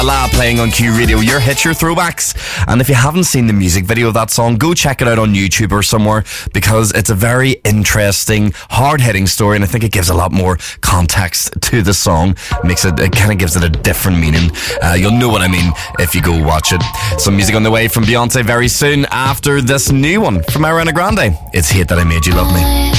La playing on Q Radio, your hits, your throwbacks. And if you haven't seen the music video of that song, go check it out on YouTube or somewhere, because it's a very interesting, hard-hitting story, and I think it gives a lot more context to the song. It kind of gives it a different meaning. You'll know what I mean if you go watch it. Some music on the way from Beyonce very soon after this new one from Ariana Grande. It's Hate That I Made You Love Me.